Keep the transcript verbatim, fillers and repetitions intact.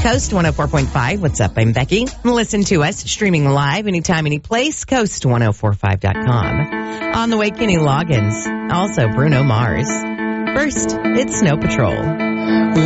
Coast one oh four point five. What's up? I'm Becky. Listen to us streaming live anytime, any place. Coast ten forty-five dot com. On the way, Kenny Loggins. Also, Bruno Mars. First, it's Snow Patrol.